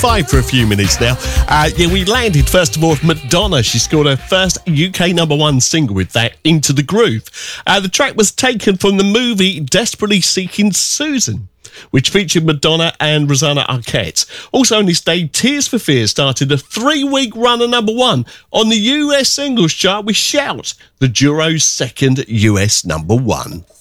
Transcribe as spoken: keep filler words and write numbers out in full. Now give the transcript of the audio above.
Five for a few minutes now. Uh, yeah, we landed first of all with Madonna. She scored her first U K number one single with that, Into the Groove. Uh, the track was taken from the movie Desperately Seeking Susan, which featured Madonna and Rosanna Arquette. Also on this day, Tears for Fears started a three-week run at number one on the U S singles chart with Shout, the duo's second U S number one.